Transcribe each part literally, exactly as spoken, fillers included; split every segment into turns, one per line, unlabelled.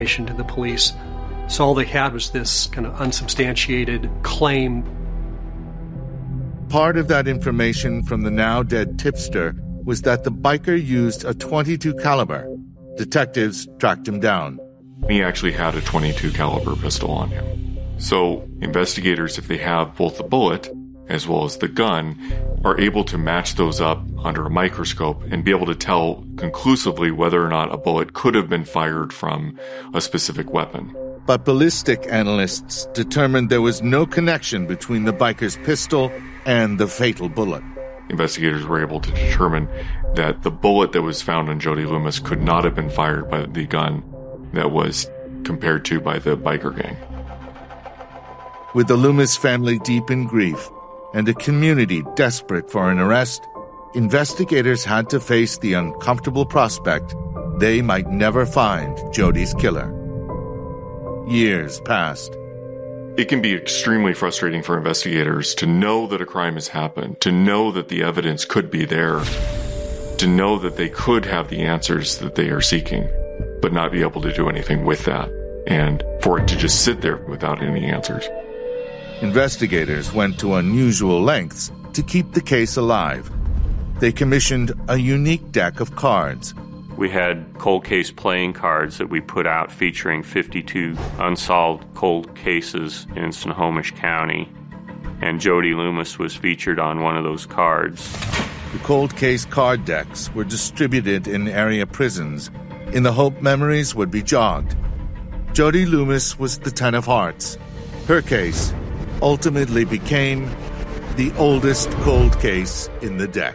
to the police. So all they had was this kind of unsubstantiated claim.
Part of that information from the now dead tipster was that the biker used a twenty-two caliber. Detectives tracked him down.
He actually had a twenty-two caliber pistol on him. So investigators, if they have both the bullet as well as the gun, are able to match those up under a microscope and be able to tell conclusively whether or not a bullet could have been fired from a specific weapon.
But ballistic analysts determined there was no connection between the biker's pistol and the fatal bullet.
Investigators were able to determine that the bullet that was found on Jody Loomis could not have been fired by the gun that was compared to by the biker gang.
With the Loomis family deep in grief and a community desperate for an arrest, investigators had to face the uncomfortable prospect they might never find Jody's killer. Years passed.
It can be extremely frustrating for investigators to know that a crime has happened, to know that the evidence could be there, to know that they could have the answers that they are seeking, but not be able to do anything with that, and for it to just sit there without any answers.
Investigators went to unusual lengths to keep the case alive. They commissioned a unique deck of cards.
We had cold case playing cards that we put out featuring fifty-two unsolved cold cases in Snohomish County, and Jody Loomis was featured on one of those cards.
The cold case card decks were distributed in area prisons in the hope memories would be jogged. Jody Loomis was the Ten of Hearts. Her case ultimately became the oldest cold case in the deck.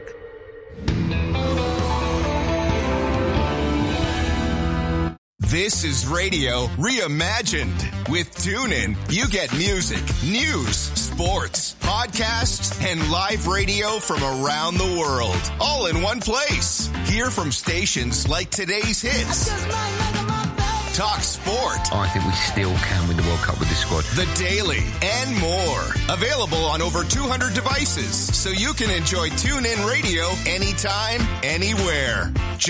This is Radio Reimagined. With TuneIn, you get music, news, sports, podcasts, and live radio from around the world, all in one place. Hear from stations like Today's Hits, Talk Sport.
I think we still can win the World Cup with this squad.
The Daily, and more. Available on over two hundred devices, so you can enjoy TuneIn Radio anytime, anywhere.